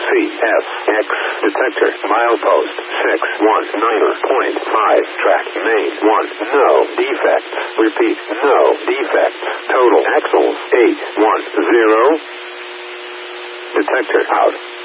CFX. Detector. Milepost 619.5. Track main 1. No defects. Repeat. No defects. Total axles 810. Detector out.